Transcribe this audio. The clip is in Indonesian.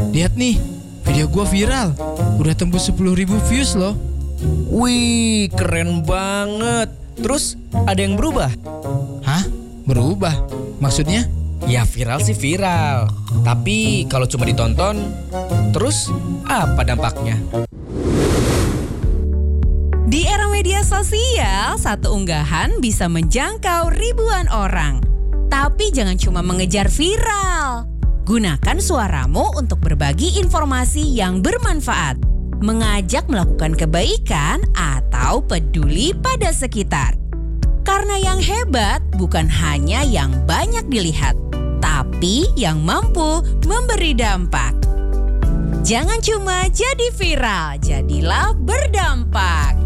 Lihat nih, video gua viral. Udah tembus 10.000 views loh. Wih, keren banget. Terus ada yang berubah? Hah? Berubah? Maksudnya? Ya viral sih viral. Tapi kalau cuma ditonton, terus apa dampaknya? Di era media sosial, satu unggahan bisa menjangkau ribuan orang. Tapi jangan cuma mengejar viral. Gunakan suaramu untuk berbagi informasi yang bermanfaat, mengajak melakukan kebaikan, atau peduli pada sekitar. Karena yang hebat bukan hanya yang banyak dilihat, tapi yang mampu memberi dampak. Jangan cuma jadi viral, jadilah berdampak.